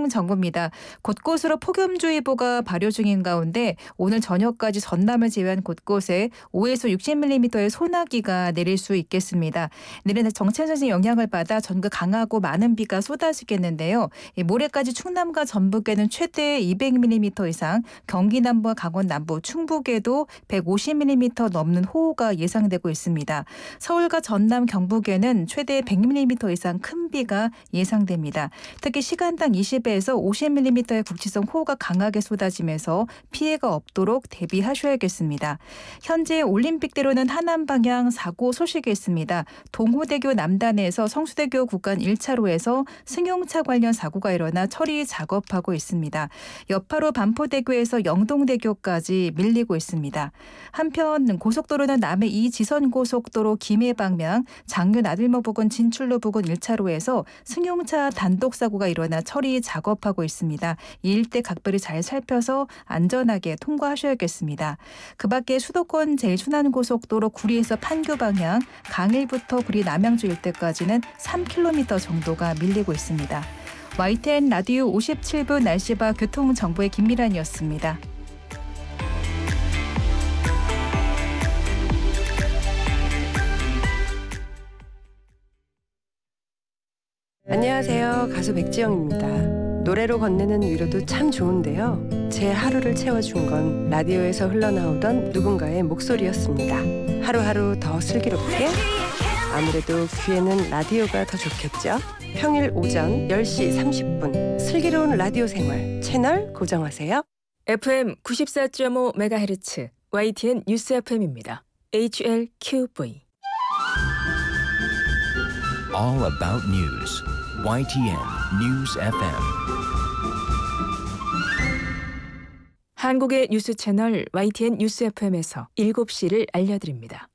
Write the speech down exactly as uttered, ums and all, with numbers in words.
교통정보입니다. 곳곳으로 폭염주의보가 발효 중인 가운데 오늘 저녁까지 전남을 제외한 곳곳에 오에서 육십 밀리미터의 소나기가 내릴 수 있겠습니다. 내리는 정체전의 영향을 받아 전국 강하고 많은 비가 쏟아지겠는데요. 모레까지 충남과 전북에는 최대 이백 밀리미터 이상, 경기 남부와 강원 남부, 충북에도 백오십 밀리미터 넘는 호우가 예상되고 있습니다. 서울과 전남, 경북에는 최대 백 밀리미터 이상 큰 비가 예상됩니다. 특히 시간당 이십에서 오십 밀리미터의 국지성 호우가 강하게 쏟아지면서 피해가 없도록 대비하셔야겠습니다. 현재 올림픽대로는 하남 방향 사고 소식이 있습니다. 동호대교 남단에서 성수대교 구간 일 차로에서 승용차 관련 사고가 일어나 처리 작업하고 있습니다. 여파로 반포대교에서 영동대교까지 밀리고 있습니다. 한편 고속도로는 남해 이지선 고속도로 김해 방향 장윤 아들모 부근 진출로 부근 일 차로에서 승용차 단독 사고가 일어나 처리 작업하고 있습니다. 이 일대 각별히 잘 살펴서 안전하게 통과하셔야겠습니다. 그 밖에 수도권 제일순환고속도로 구리에서 판교 방향 강일부터 구리 남양주 일대까지는 삼 킬로미터 정도가 밀리고 있습니다. 와이티엔 라디오 오십칠 분 날씨와 교통정보의 김미란이었습니다. 안녕하세요. 가수 백지영입니다. 노래로 건네는 위로도 참 좋은데요. 제 하루를 채워준 건 라디오에서 흘러나오던 누군가의 목소리였습니다. 하루하루 더 슬기롭게, 아무래도 귀에는 라디오가 더 좋겠죠. 평일 오전 열 시 삼십 분 슬기로운 라디오 생활 채널 고정하세요. 에프엠 구십사 점 오 메가헤르츠 와이티엔 뉴스 에프엠입니다. 에이치엘큐브이 All about news. 와이티엔 News 에프엠. 한국의 뉴스 채널 와이티엔 뉴스 에프엠에서 일곱 시를 알려드립니다.